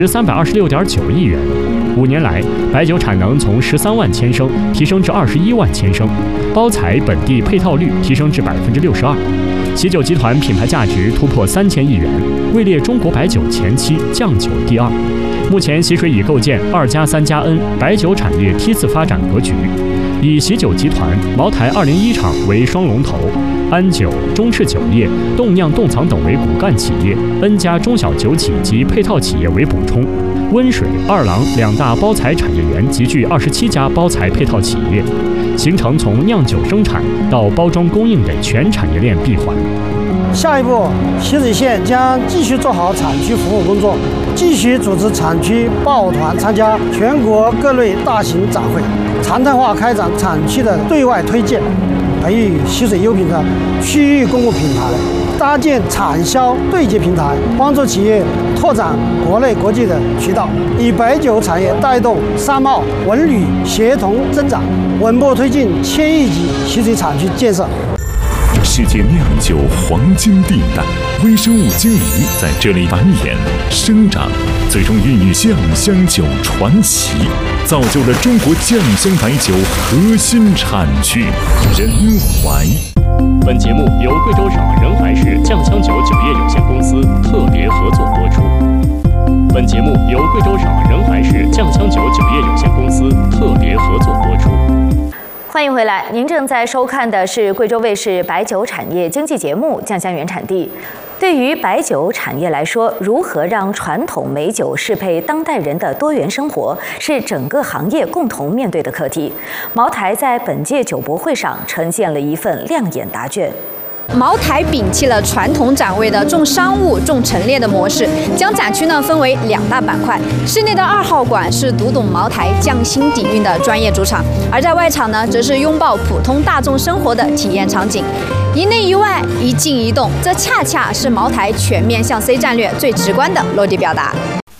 326.9亿元。5年来，白酒产能从13万千升提升至21万千升，包材本地配套率提升至62%。喜酒集团品牌价值突破3000亿元，位列中国白酒前期酱酒第2。目前，喜水已构建2+3+N 白酒产业梯次发展格局，以喜酒集团、茅台201厂为双龙头，安酒、中赤酒业、冻酿冻藏等为骨干企业，N 家中小酒企及配套企业为补充。温水、二郎2大包材产业园集聚27家包材配套企业，形成从酿酒生产到包装供应的全产业链闭环。 下一步，喜水县将继续做好产区服务工作，继续组织产区抱团参加全国各类大型展会，常态化开展产区的对外推荐，培育喜水优品的区域公共品牌，搭建产销对接平台，帮助企业拓展国内国际的渠道，以白酒产业带动商贸文旅协同增长，稳步推进1000亿级喜水产区建设。 世界酿酒黄金地带，微生物鲸鱼在这里繁衍生长，最终孕育酱香酒传奇，造就了中国酱香白酒核心产区仁怀。 本节目由贵州省仁怀市酱香酒酒业有限公司特别合作播出。本节目由贵州省仁怀市酱香酒酒业有限公司特别合作播出。 欢迎回来，您正在收看的是贵州卫视白酒产业经济节目《酱香原产地》。对于白酒产业来说，如何让传统美酒适配当代人的多元生活，是整个行业共同面对的课题。茅台在本届酒博会上呈现了一份亮眼答卷。 茅台摒弃了传统展位的重商务、重陈列的模式，将展区分为2大板块。室内的2号馆是读懂茅台匠心底蕴的专业主场，而在外场则是拥抱普通大众生活的体验场景。一内一外，一静一动，这恰恰是茅台全面向 C 战略最直观的落地表达。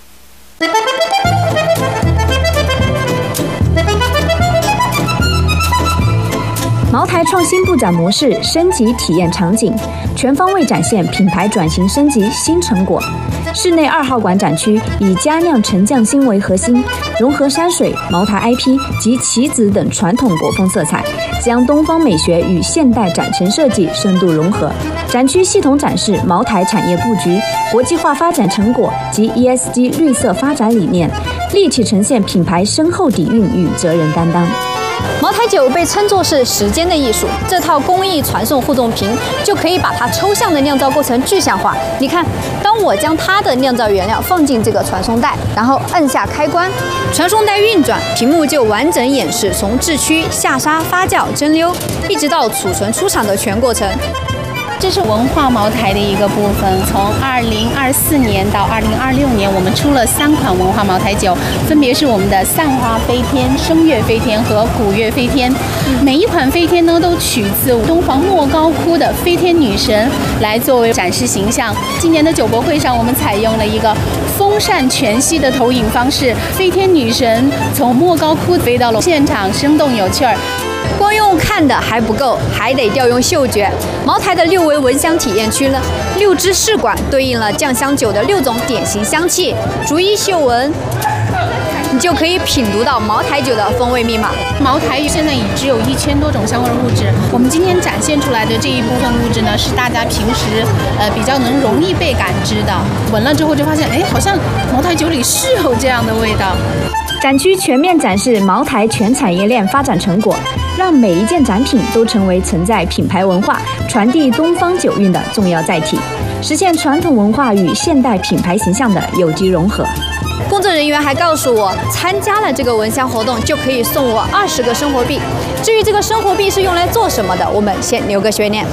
茅台创新布展模式，升级体验场景，全方位展现品牌转型升级新成果。室内2号馆展区以佳酿陈酱新为核心，融合山水、茅台 IP 及棋子等传统国风色彩，将东方美学与现代展陈设计深度融合。展区系统展示茅台产业布局、国际化发展成果及 ESG 绿色发展理念，立体呈现品牌深厚底蕴与责任担当。茅台酒被称作是时间的艺术，这套工艺传送互动屏就可以把它抽象的酿造过程具象化。你看，当我将它的酿造原料放进这个传送带，然后按下开关，传送带运转，屏幕就完整演示从制曲、下沙、发酵、蒸馏，一直到储存出厂的全过程。 这是文化茅台的一个部分。从2024年到2026年，我们出了3款文化茅台酒，分别是我们的散花飞天、声乐飞天和古乐飞天。每一款飞天都取自东方莫高窟的飞天女神来作为展示形象。今年的酒博会上，我们采用了一个风扇全息的投影方式，飞天女神从莫高窟飞到了现场，生动有趣儿。 光用看的还不够，还得调用嗅觉。茅台的6维闻香体验区6支试管对应了酱香酒的6种典型香气，逐一嗅闻，你就可以品读到茅台酒的风味密码。 茅台现在已只有1000多种香味物质，我们今天展现出来的这一部分物质是大家平时比较容易被感知的，闻了之后就发现，好像茅台酒里是有这样的味道。 展区全面展示茅台全产业链发展成果，让每一件展品都成为承载品牌文化、传递东方酒韵的重要载体，实现传统文化与现代品牌形象的有机融合。工作人员还告诉我，参加了这个闻香活动就可以送我20个生活币。至于这个生活币是用来做什么的，我们先留个悬念。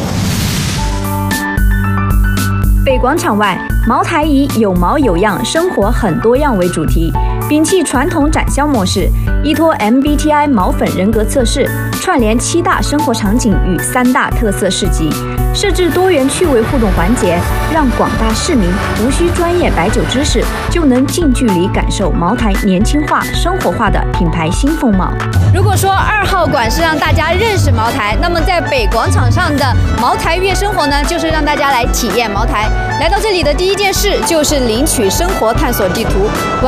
北广场外，茅台以有毛有样、生活很多样为主题， 摒弃传统展销模式，依托 MBTI 毛粉人格测试，串联7大生活场景与3大特色市集，设置多元趣味互动环节，让广大市民无需专业白酒知识，就能近距离感受茅台年轻化、生活化的品牌新风貌。 如果说2号馆是让大家认识茅台，那么在北广场上的茅台悦生活呢，就是让大家来体验茅台。来到这里的第一件事就是领取生活探索地图。